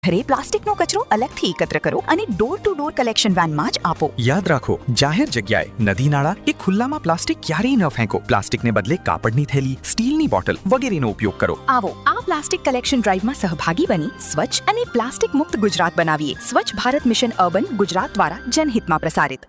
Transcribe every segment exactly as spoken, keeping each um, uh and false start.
ઘરે પ્લાસ્ટિકનો કચરો અલગથી એકત્ર કરો અને ડોર ટુ ડોર કલેક્શન વેનમાં જ આપો. યાદ રાખો, જાહેર જગ્યાએ, નદી નાળા કે ખુલ્લામાં પ્લાસ્ટિક ક્યારેય ન ફેંકો. પ્લાસ્ટિકને બદલે કાપડની થેલી, સ્ટીલની બોટલ વગેરેનો ઉપયોગ કરો. આવો આ પ્લાસ્ટિક કલેક્શન ડ્રાઈવમાં સહભાગી બની સ્વચ્છ અને પ્લાસ્ટિક મુક્ત ગુજરાત બનાવીએ. સ્વચ્છ ભારત મિશન અર્બન ગુજરાત દ્વારા जनहित में प्रसारित.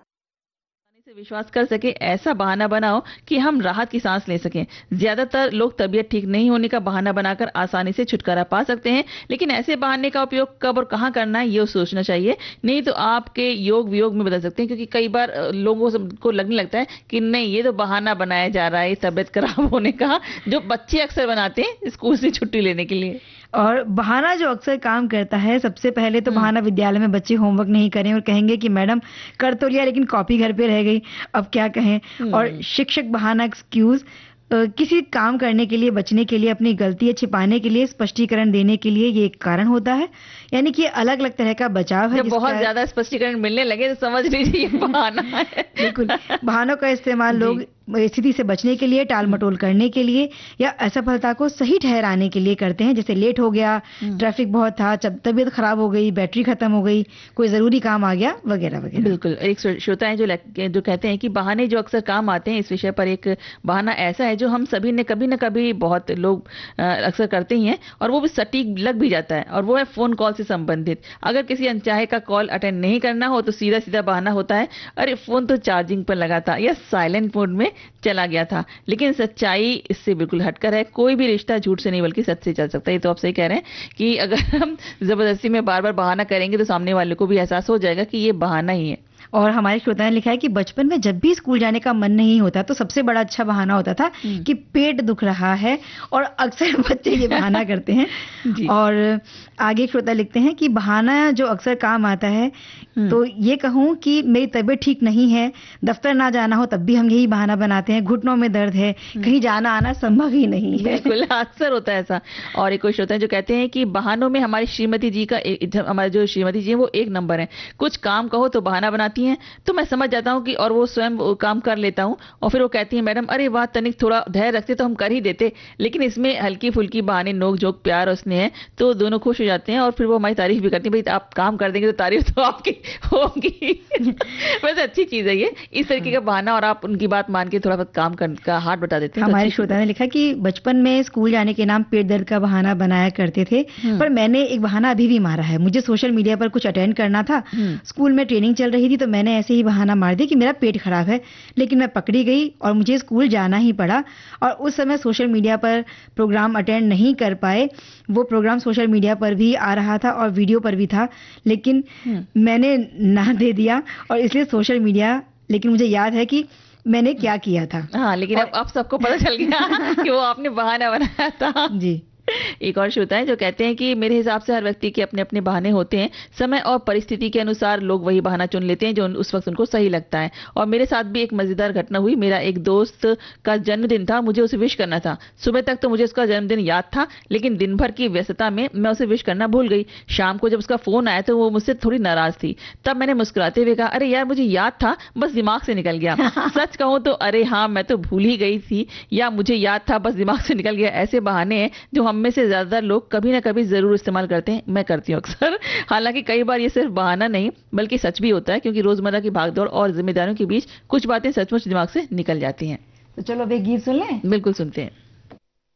विश्वास कर सके ऐसा बहाना बनाओ कि हम राहत की सांस ले सकें. ज्यादातर लोग तबीयत ठीक नहीं होने का बहाना बनाकर आसानी से छुटकारा पा सकते हैं, लेकिन ऐसे बहाने का उपयोग कब और कहां करना है ये सोचना चाहिए, नहीं तो आपके योग वियोग में बदल सकते हैं. क्योंकि कई बार लोगों को लगने लगता है कि नहीं ये तो बहाना बनाया जा रहा है तबीयत खराब होने का, जो बच्चे अक्सर बनाते हैं स्कूल से छुट्टी लेने के लिए. और बहाना जो अक्सर काम करता है, सबसे पहले तो बहाना विद्यालय में बच्चे होमवर्क नहीं करें और कहेंगे कि मैडम कर तो लिया लेकिन कॉपी घर पे रह गई, अब क्या कहें. और शिक्षक बहाना एक्सक्यूज किसी काम करने के लिए, बचने के लिए, अपनी गलतियां छिपाने के लिए, स्पष्टीकरण देने के लिए ये एक कारण होता है. यानी कि अलग अलग तरह का बचाव है. जब बहुत ज्यादा स्पष्टीकरण मिलने लगे तो समझ लीजिए बहाना है. बिल्कुल, बहानों का इस्तेमाल लोग स्थिति से बचने के लिए, टाल मटोल करने के लिए या असफलता को सही ठहराने के लिए करते हैं. जैसे लेट हो गया, ट्रैफिक बहुत था, तबीयत खराब हो गई, बैटरी खत्म हो गई, कोई जरूरी काम आ गया, वगैरह वगैरह. बिल्कुल. एक श्रोता है जो जो कहते हैं कि बहाने जो अक्सर काम आते हैं, इस विषय पर एक बहाना ऐसा है जो हम सभी ने कभी न कभी, बहुत लोग अक्सर करते ही हैं और वो भी सटीक लग भी जाता है, और वो है फोन कॉल से संबंधित. अगर किसी अनचाहे का कॉल अटेंड नहीं करना हो तो सीधा सीधा बहाना होता है, अरे फोन तो चार्जिंग पर लगा था या साइलेंट मोड में चला गया था. लेकिन सच्चाई इससे बिल्कुल हटकर है. कोई भी रिश्ता झूठ से नहीं बल्कि सच से चल सकता है. ये तो आप सही कह रहे हैं कि अगर हम जबरदस्ती में बार बार बहाना करेंगे तो सामने वाले को भी एहसास हो जाएगा कि ये बहाना ही है. और हमारे श्रोता ने लिखा है कि बचपन में जब भी स्कूल जाने का मन नहीं होता तो सबसे बड़ा अच्छा बहाना होता था कि पेट दुख रहा है, और अक्सर बच्चे ये बहाना करते हैं. और आगे श्रोता लिखते हैं कि बहाना जो अक्सर काम आता है, तो ये कहूं कि मेरी तबीयत ठीक नहीं है, दफ्तर ना जाना हो तब भी हम यही बहाना बनाते हैं, घुटनों में दर्द है, कहीं जाना आना संभव ही नहीं है. बिल्कुल, अक्सर होता है ऐसा. और एक कोई श्रोता है जो कहते हैं कि बहानों में हमारी श्रीमती जी का, हमारे जो श्रीमती जी है वो एक नंबर है. कुछ काम कहो तो बहाना बनाती हैं तो मैं समझ जाता हूं कि, और वो स्वयं वो काम कर लेता हूं, और फिर वो कहती है मैडम अरे वाह तनिक थोड़ा धैर्य रखते तो हम कर ही देते. लेकिन इसमें हल्की फुल्की बहाने, नोक झोंक, प्यार और स्नेह है तो दोनों खुश हो जाते हैं, और फिर वो हमारी तारीफ भी करती है. भाई आप काम कर देंगे तो तारीफ तो आपकी होगी. वैसे अच्छी चीज है ये, इस तरीके का बहाना, और आप उनकी बात मान के थोड़ा बहुत काम का हाथ बता देते हैं. हमारे श्रोता ने लिखा कि बचपन में स्कूल जाने के नाम पेट दर्द का बहाना बनाया करते थे, पर मैंने एक बहाना अभी भी मारा है. मुझे सोशल मीडिया पर कुछ अटेंड करना था, स्कूल में ट्रेनिंग चल रही थी, तो मैंने ऐसे ही बहाना मार दिया कि मेरा पेट खराब है, लेकिन मैं पकड़ी गई और मुझे स्कूल जाना ही पड़ा. और उस समय सोशल मीडिया पर प्रोग्राम अटेंड नहीं कर पाए. वो प्रोग्राम सोशल मीडिया पर भी आ रहा था और वीडियो पर भी था, लेकिन मैंने ना दे दिया, और इसलिए सोशल मीडिया, लेकिन मुझे याद है कि मैंने क्या किया था. हाँ, लेकिन अब अब सबको पता चल गया कि वो आपने बहाना बनाया था. जी. एक और श्रोता है जो कहते हैं कि मेरे हिसाब से हर व्यक्ति के अपने अपने बहाने होते हैं. समय और परिस्थिति के अनुसार लोग वही बहाना चुन लेते हैं जो उस वक्त उनको सही लगता है. और मेरे साथ भी एक मजेदार घटना हुई. मेरा एक दोस्त का जन्मदिन था, मुझे उसे विश करना था. सुबह तक तो मुझे उसका जन्मदिन याद था, लेकिन दिन भर की व्यस्तता में मैं उसे विश करना भूल गई. शाम को जब उसका फोन आया तो वो मुझसे थोड़ी नाराज थी. तब मैंने मुस्कुराते हुए कहा अरे यार मुझे याद था, बस दिमाग से निकल गया. सच कहूं तो अरे हाँ मैं तो भूल ही गई थी, या मुझे याद था बस दिमाग से निकल गया. ऐसे बहाने हैं जो हम में से ज्यादातर लोग कभी ना कभी जरूर इस्तेमाल करते हैं. मैं करती हूँ अक्सर. हालांकि कई बार ये सिर्फ बहाना नहीं बल्कि सच भी होता है, क्योंकि रोजमर्रा की भागदौड़ और जिम्मेदारियों के बीच कुछ बातें सचमुच दिमाग से निकल जाती हैं. तो चलो अब एक गीत सुन लें. बिल्कुल सुनते हैं.